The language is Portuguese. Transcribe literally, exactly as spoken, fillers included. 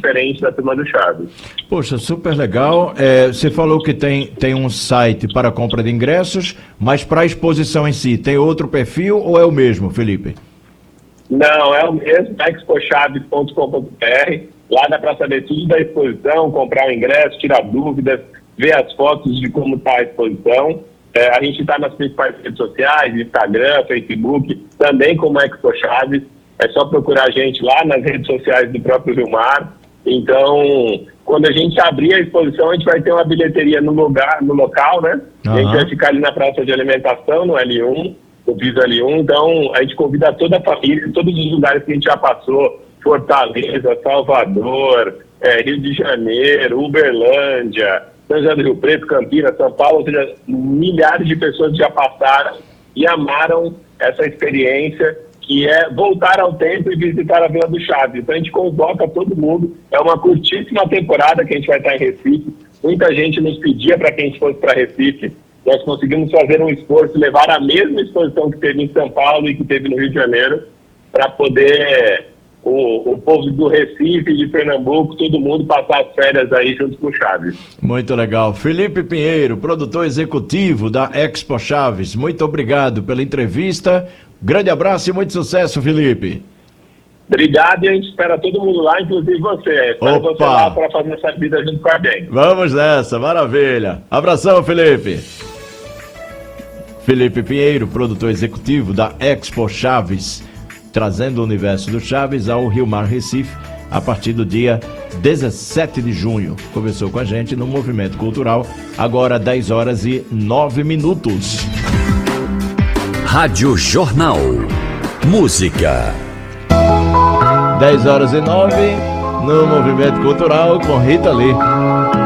diferente da turma do Chaves. Poxa, super legal. É, você falou que tem, tem um site para compra de ingressos, mas para a exposição em si, tem outro perfil ou é o mesmo, Felipe? Não, é o mesmo, expo chaves ponto com ponto b r. Lá dá para saber tudo da exposição, comprar o ingresso, tirar dúvidas, ver as fotos de como está a exposição. É, a gente está nas principais redes sociais, Instagram, Facebook, também como Expo Chaves. É só procurar a gente lá nas redes sociais do próprio Vilmar. Então, quando a gente abrir a exposição, a gente vai ter uma bilheteria no lugar, no local, né? Uhum. A gente vai ficar ali na praça de alimentação, no L um, no piso L um. Então, a gente convida toda a família, todos os lugares que a gente já passou, Fortaleza, Salvador, é, Rio de Janeiro, Uberlândia, São José do Rio Preto, Campinas, São Paulo, ou seja, milhares de pessoas já passaram e amaram essa experiência, que é voltar ao tempo e visitar a Vila do Chaves. Então a gente convoca todo mundo, é uma curtíssima temporada que a gente vai estar em Recife, muita gente nos pedia para que a gente fosse para Recife, nós conseguimos fazer um esforço, levar a mesma exposição que teve em São Paulo e que teve no Rio de Janeiro, para poder o, o povo do Recife, de Pernambuco, todo mundo passar as férias aí junto com o Chaves. Muito legal. Felipe Pinheiro, produtor executivo da Expo Chaves, muito obrigado pela entrevista. Grande abraço e muito sucesso, Felipe. Obrigado, e a gente espera todo mundo lá, inclusive você. Espero Opa. você lá para fazer essa vida junto com a gente. Vamos nessa, maravilha. Abração, Felipe. Felipe Pinheiro, produtor executivo da Expo Chaves, trazendo o universo do Chaves ao Rio Mar Recife a partir do dia dezessete de junho. Conversou com a gente no Movimento Cultural, agora dez horas e nove minutos. Rádio Jornal. Música. dez horas e nove no Movimento Cultural com Rita Lee.